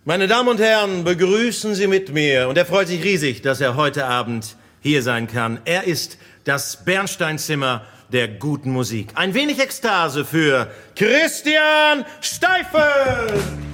Meine Damen und Herren, begrüßen Sie mit mir. Und er freut sich riesig, dass er heute Abend hier sein kann. Er ist das Bernsteinzimmer der guten Musik. Ein wenig Ekstase für Christian Steifel!